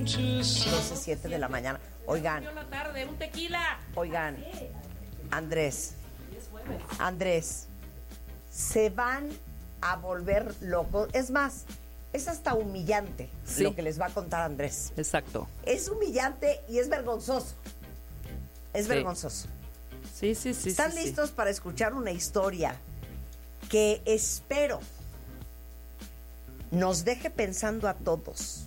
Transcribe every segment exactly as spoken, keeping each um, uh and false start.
doce, siete de la mañana. Oigan. la tarde, un tequila. Oigan, Andrés. Andrés. Se van a volver locos. Es más, es hasta humillante Sí. lo que les va a contar Andrés. Exacto. Es humillante y es vergonzoso. Es Sí. vergonzoso. Sí, sí, sí. ¿Están sí, sí. listos para escuchar una historia que espero nos deje pensando a todos?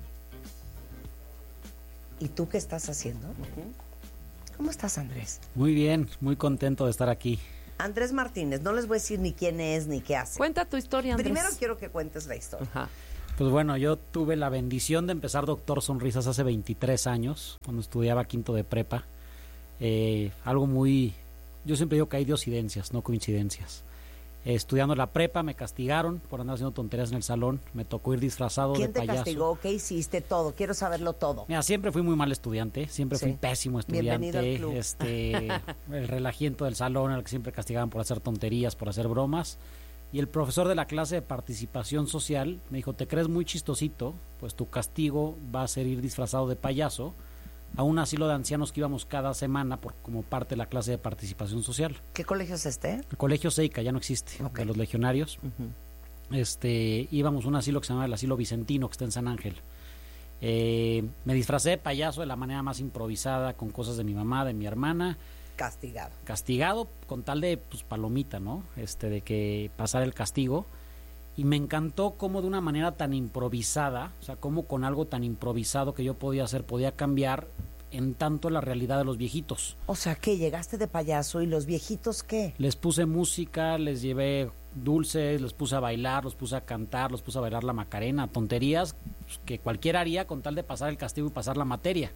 ¿Y tú qué estás haciendo? ¿Cómo estás, Andrés? Muy bien, muy contento de estar aquí. Andrés Martínez, no les voy a decir ni quién es ni qué hace. Cuenta tu historia, Andrés. Primero quiero que cuentes la historia. Ajá. Pues bueno, yo tuve la bendición de empezar Doctor Sonrisas hace veintitrés años, cuando estudiaba quinto de prepa. Eh, algo muy... Yo siempre digo que hay diosidencias, no coincidencias. Eh, estudiando la prepa me castigaron por andar haciendo tonterías en el salón. Me tocó ir disfrazado de ¿Quién te payaso. castigó? ¿Qué hiciste? Todo. Quiero saberlo todo. Mira, siempre fui muy mal estudiante, siempre Sí. fui pésimo estudiante. Bienvenido al club. Este, el relajiento del salón, al que siempre castigaban por hacer tonterías, por hacer bromas. Y el profesor de la clase de participación social me dijo: te crees muy chistosito, pues tu castigo va a ser ir disfrazado de payaso a un asilo de ancianos que íbamos cada semana por, como parte de la clase de participación social. ¿Qué colegio es este? El colegio Seica ya no existe, Ok. de los legionarios. Uh-huh. Este, íbamos a un asilo que se llama el Asilo Vicentino, que está en San Ángel. Eh, me disfracé de payaso de la manera más improvisada, con cosas de mi mamá, de mi hermana. Castigado. Castigado con tal de, pues, palomita, ¿no? Este, de que pasara el castigo. Y me encantó cómo de una manera tan improvisada, o sea, cómo con algo tan improvisado que yo podía hacer, podía cambiar en tanto la realidad de los viejitos. O sea, ¿qué? Llegaste de payaso y los viejitos, ¿qué? Les puse música, les llevé dulces, los puse a bailar, los puse a cantar, los puse a bailar la Macarena, tonterías que cualquiera haría con tal de pasar el castigo y pasar la materia.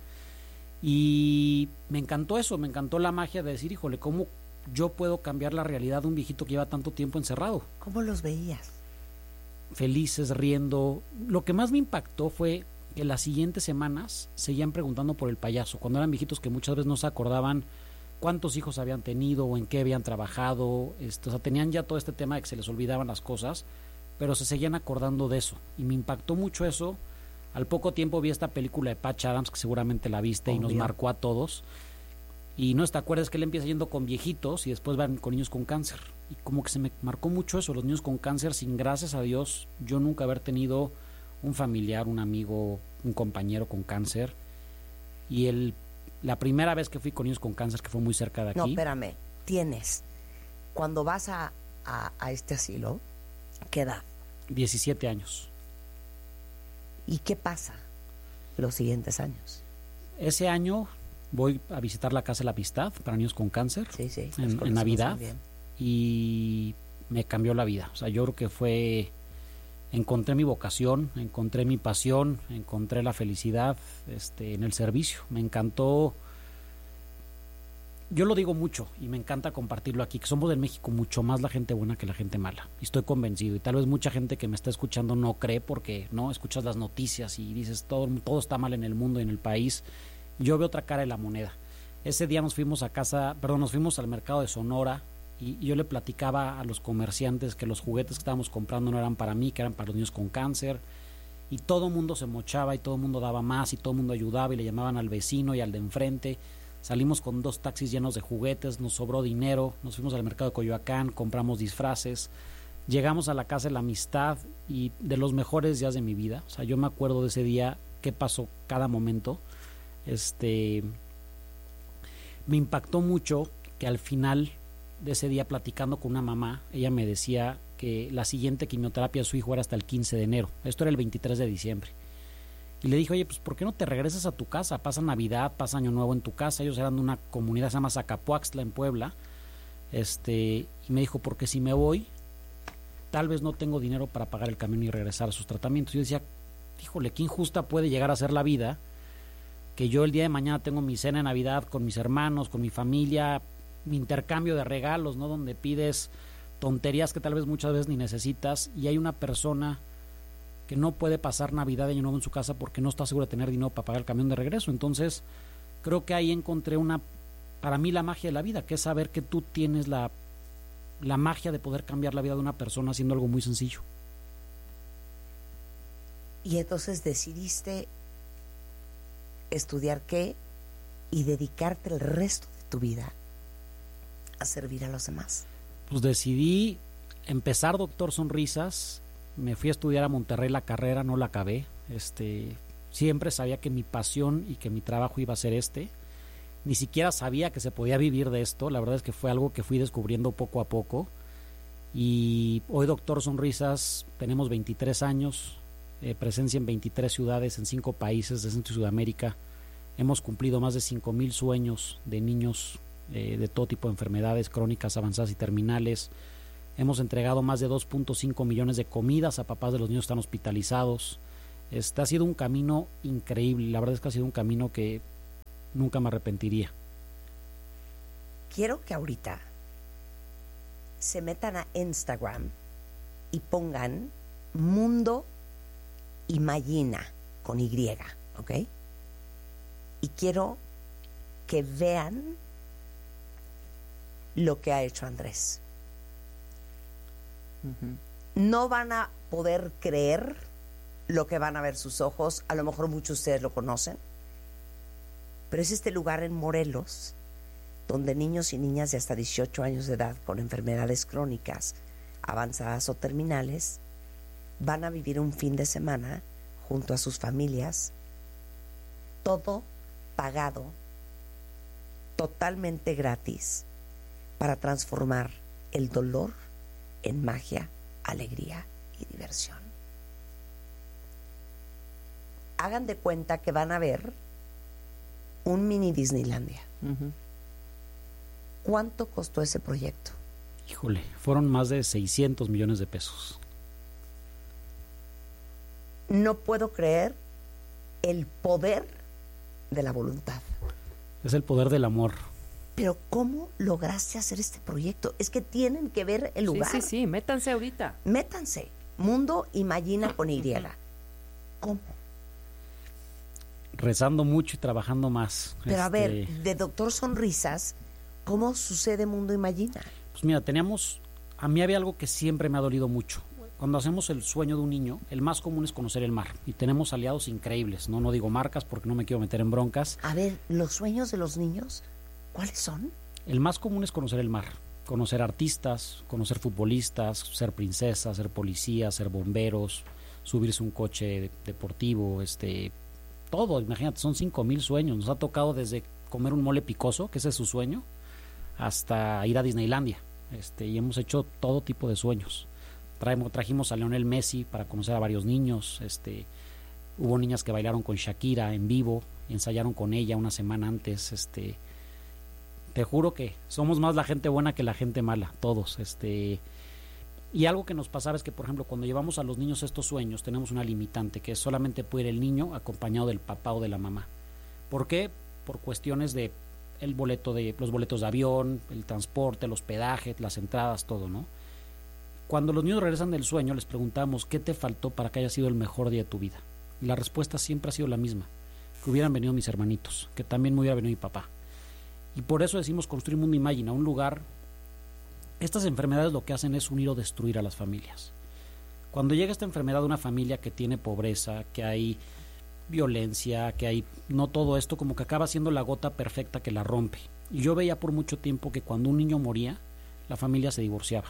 Y me encantó eso, me encantó la magia de decir, híjole, ¿cómo yo puedo cambiar la realidad de un viejito que lleva tanto tiempo encerrado? ¿Cómo los veías? Felices, riendo. Lo que más me impactó fue que las siguientes semanas seguían preguntando por el payaso, cuando eran viejitos que muchas veces no se acordaban cuántos hijos habían tenido o en qué habían trabajado. Esto, o sea, tenían ya todo este tema de que se les olvidaban las cosas, pero se seguían acordando de eso. Y me impactó mucho eso. Al poco tiempo vi esta película de Patch Adams, que seguramente la viste, Obvio. y nos marcó a todos. Y no te acuerdas que él empieza yendo con viejitos y después van con niños con cáncer. Y como que se me marcó mucho eso, los niños con cáncer, sin, gracias a Dios, yo nunca haber tenido un familiar, un amigo, un compañero con cáncer. Y el, la primera vez que fui con niños con cáncer, que fue muy cerca de aquí. No, espérame. Tienes, cuando vas a, a, a este asilo, ¿qué edad? diecisiete años. ¿Y qué pasa los siguientes años? Ese año voy a visitar la Casa de la Amistad para niños con cáncer. Sí, sí. los En, en conocemos Navidad. muy bien. Y me cambió la vida. O sea, yo creo que fue... Encontré mi vocación, encontré mi pasión, encontré la felicidad este, en el servicio. Me encantó... Yo lo digo mucho y me encanta compartirlo aquí, que somos en México mucho más la gente buena que la gente mala. Y estoy convencido. Y tal vez mucha gente que me está escuchando no cree porque no escuchas las noticias y dices todo, todo está mal en el mundo y en el país. Yo veo otra cara de la moneda. Ese día nos fuimos a casa, perdón, nos fuimos al mercado de Sonora y, y yo le platicaba a los comerciantes que los juguetes que estábamos comprando no eran para mí, que eran para los niños con cáncer. Y todo el mundo se mochaba y todo el mundo daba más y todo el mundo ayudaba y le llamaban al vecino y al de enfrente. Salimos con dos taxis llenos de juguetes, nos sobró dinero, nos fuimos al mercado de Coyoacán, compramos disfraces, llegamos a la Casa de la Amistad y de los mejores días de mi vida. O sea, yo me acuerdo de ese día, qué pasó cada momento. Este, me impactó mucho que al final de ese día, platicando con una mamá, ella me decía que la siguiente quimioterapia de su hijo era hasta el quince de enero. Esto era el veintitrés de diciembre. Y le dije, oye, pues ¿por qué no te regresas a tu casa? Pasa Navidad, pasa Año Nuevo en tu casa. Ellos eran de una comunidad que se llama Zacapuaxtla, en Puebla. Este, y me dijo, porque si me voy, tal vez no tengo dinero para pagar el camión y regresar a sus tratamientos. Yo decía, híjole, qué injusta puede llegar a ser la vida, que yo el día de mañana tengo mi cena de Navidad con mis hermanos, con mi familia, mi intercambio de regalos, ¿no? Donde pides tonterías que tal vez muchas veces ni necesitas, y hay una persona que no puede pasar Navidad y Año Nuevo en su casa porque no está seguro de tener dinero para pagar el camión de regreso. Entonces, creo que ahí encontré una, para mí, la magia de la vida, que es saber que tú tienes la, la magia de poder cambiar la vida de una persona haciendo algo muy sencillo. Y entonces decidiste estudiar qué y dedicarte el resto de tu vida a servir a los demás? Pues decidí empezar Doctor Sonrisas. Me fui a estudiar a Monterrey la carrera, no la acabé. Este, siempre sabía que mi pasión y que mi trabajo iba a ser este. Ni siquiera sabía que se podía vivir de esto. La verdad es que fue algo que fui descubriendo poco a poco. Y hoy Doctor Sonrisas tenemos veintitrés años, eh, presencia en veintitrés ciudades, en cinco países de Centro y Sudamérica. Hemos cumplido más de cinco mil sueños de niños eh, de todo tipo de enfermedades crónicas, avanzadas y terminales. Hemos entregado más de dos punto cinco millones de comidas a papás de los niños que están hospitalizados. Este ha sido un camino increíble. La verdad es que ha sido un camino que nunca me arrepentiría. Quiero que ahorita se metan a Instagram y pongan Mundo Imagina con Y, ¿ok? Y quiero que vean lo que ha hecho Andrés. Uh-huh. No van a poder creer lo que van a ver sus ojos. A lo mejor muchos de ustedes lo conocen, pero es este lugar en Morelos donde niños y niñas de hasta dieciocho años de edad con enfermedades crónicas avanzadas o terminales van a vivir un fin de semana junto a sus familias, todo pagado, totalmente gratis, para transformar el dolor en magia, alegría y diversión. Hagan de cuenta que van a ver un mini Disneylandia. Uh-huh. ¿Cuánto costó ese proyecto? Híjole, fueron más de seiscientos millones de pesos. No puedo creer el poder de la voluntad. Es el poder del amor. Pero ¿cómo lograste hacer este proyecto? Es que tienen que ver el lugar. Sí, sí, sí, métanse ahorita. Métanse. Mundo Imagina con Y. ¿Cómo? Rezando mucho y trabajando más. Pero este... a ver, de Doctor Sonrisas, ¿cómo sucede Mundo Imagina? Pues mira, teníamos... A mí había algo que siempre me ha dolido mucho. Cuando hacemos el sueño de un niño, el más común es conocer el mar. Y tenemos aliados increíbles. No, no digo marcas porque no me quiero meter en broncas. A ver, ¿los sueños de los niños cuáles son? El más común es conocer el mar. Conocer artistas, conocer futbolistas, ser princesas, ser policías, ser bomberos, subirse a un coche deportivo, este... todo, imagínate, son cinco mil sueños. Nos ha tocado desde comer un mole picoso, que ese es su sueño, hasta ir a Disneylandia. Este, y hemos hecho todo tipo de sueños. Traemos, trajimos a Lionel Messi para conocer a varios niños. Este, hubo niñas que bailaron con Shakira en vivo, ensayaron con ella una semana antes. Este, te juro que somos más la gente buena que la gente mala, todos. Este, y algo que nos pasaba es que, por ejemplo, cuando llevamos a los niños estos sueños, tenemos una limitante, que solamente puede ir el niño acompañado del papá o de la mamá. ¿Por qué? Por cuestiones de el boleto de los boletos de avión, el transporte, el hospedaje, las entradas, todo, ¿no? Cuando los niños regresan del sueño, les preguntamos ¿qué te faltó para que haya sido el mejor día de tu vida? Y la respuesta siempre ha sido la misma: que hubieran venido mis hermanitos, que también me hubiera venido mi papá. Y por eso decimos construir Mundo Imagina, un lugar. Estas enfermedades lo que hacen es unir o destruir a las familias. Cuando llega esta enfermedad de una familia que tiene pobreza, que hay violencia, que hay no todo esto, como que acaba siendo la gota perfecta que la rompe. Y yo veía por mucho tiempo que cuando un niño moría, la familia se divorciaba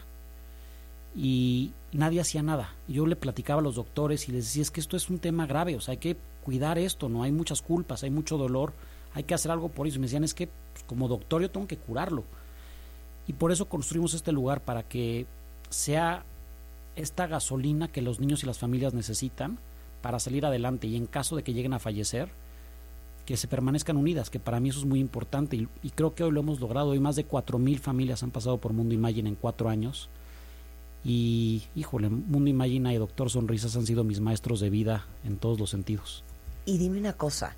y nadie hacía nada. Yo le platicaba a los doctores y les decía, es que esto es un tema grave, o sea, hay que cuidar esto, no hay muchas culpas, hay mucho dolor, hay que hacer algo por eso. Y me decían, es que pues, como doctor yo tengo que curarlo. Y por eso construimos este lugar, para que sea esta gasolina que los niños y las familias necesitan para salir adelante, y en caso de que lleguen a fallecer, que se permanezcan unidas, que para mí eso es muy importante, y, y creo que hoy lo hemos logrado. Hoy más de cuatro mil familias han pasado por Mundo Imagina en cuatro años, y híjole, Mundo Imagina y Doctor Sonrisas han sido mis maestros de vida en todos los sentidos. Y dime una cosa,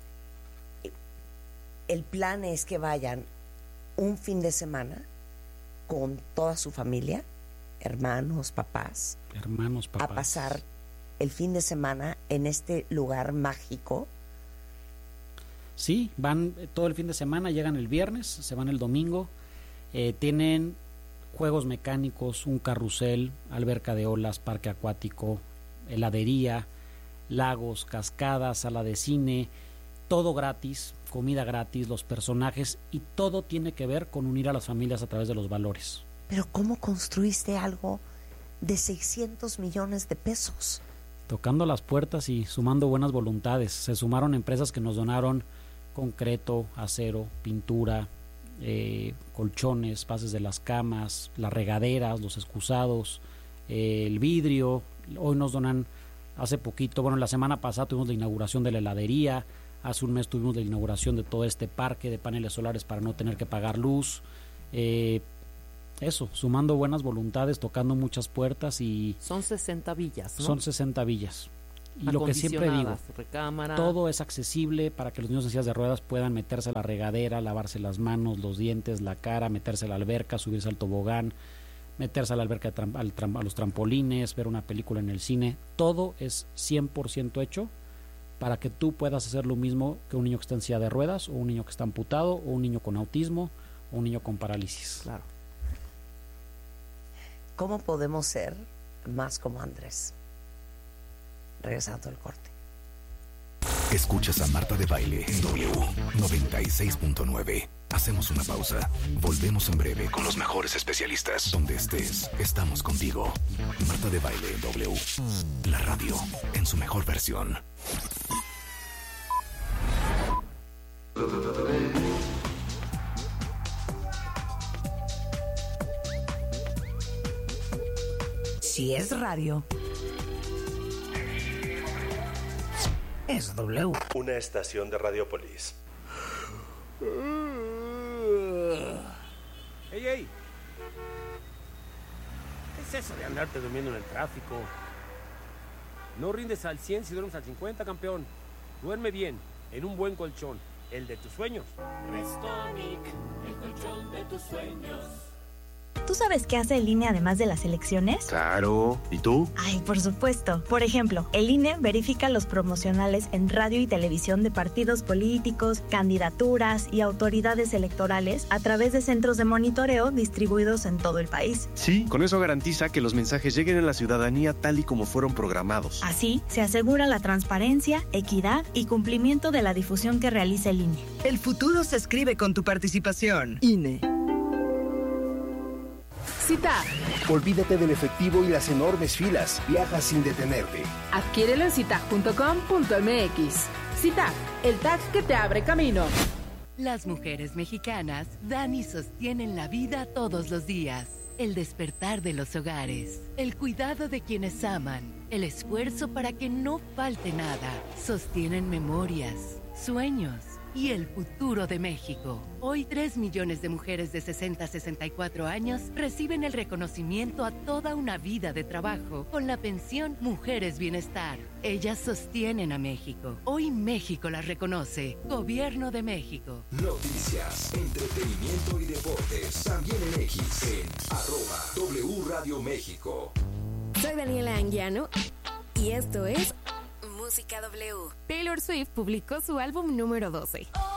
el plan es que vayan un fin de semana con toda su familia, hermanos, papás, hermanos, papás, a pasar el fin de semana en este lugar mágico. Sí, van todo el fin de semana, llegan el viernes, se van el domingo, eh, tienen juegos mecánicos, un carrusel, alberca de olas, parque acuático, heladería, lagos, cascadas, sala de cine, todo gratis, comida gratis, los personajes, y todo tiene que ver con unir a las familias a través de los valores. Pero ¿cómo construiste algo de seiscientos millones de pesos? Tocando las puertas y sumando buenas voluntades. Se sumaron empresas que nos donaron concreto, acero, pintura, eh, colchones, bases de las camas, las regaderas, los excusados, eh, el vidrio. Hoy nos donan, hace poquito, bueno, la semana pasada tuvimos la inauguración de la heladería, hace un mes tuvimos la inauguración de todo este parque de paneles solares para no tener que pagar luz. Eh, eso, sumando buenas voluntades, tocando muchas puertas y... Son sesenta villas, ¿no? Son sesenta villas. Y lo que siempre digo, recámara. Todo es accesible para que los niños en sillas de ruedas puedan meterse a la regadera, lavarse las manos, los dientes, la cara, meterse a la alberca, subirse al tobogán, meterse a la alberca, al tram, a los trampolines, ver una película en el cine. Todo es cien por ciento hecho para que tú puedas hacer lo mismo que un niño que está en silla de ruedas, o un niño que está amputado, o un niño con autismo, o un niño con parálisis. Claro. ¿Cómo podemos ser más como Andrés? Regresando al corte. Escuchas a Marta de Baile en W noventa y seis punto nueve. Hacemos una pausa. Volvemos en breve con los mejores especialistas. Donde estés, estamos contigo. Marta de Baile en W. La radio en su mejor versión. Si es radio, es W. Una estación de Radiopolis. ¡Ey, ey! ¿Qué es eso de andarte durmiendo en el tráfico? No rindes al cien si duermes al cincuenta, campeón. Duerme bien, en un buen colchón, el de tus sueños. Restonic, el colchón de tus sueños. ¿Tú sabes qué hace el I N E además de las elecciones? Claro. ¿Y tú? Ay, por supuesto. Por ejemplo, el I N E verifica los promocionales en radio y televisión de partidos políticos, candidaturas y autoridades electorales a través de centros de monitoreo distribuidos en todo el país. Sí, con eso garantiza que los mensajes lleguen a la ciudadanía tal y como fueron programados. Así, se asegura la transparencia, equidad y cumplimiento de la difusión que realiza el I N E. El futuro se escribe con tu participación. I N E. Cita. Olvídate del efectivo y las enormes filas. Viaja sin detenerte. Adquiérelo en citag punto com punto m x. Citag, el tag que te abre camino. Las mujeres mexicanas dan y sostienen la vida todos los días. El despertar de los hogares, el cuidado de quienes aman, el esfuerzo para que no falte nada. Sostienen memorias, sueños y el futuro de México. Hoy, tres millones de mujeres de sesenta a sesenta y cuatro años reciben el reconocimiento a toda una vida de trabajo con la pensión Mujeres Bienestar. Ellas sostienen a México. Hoy México las reconoce. Gobierno de México. Noticias, entretenimiento y deportes. También en X, en arroba W Radio México. Soy Daniela Anguiano y esto es Música W. Taylor Swift publicó su álbum número doce.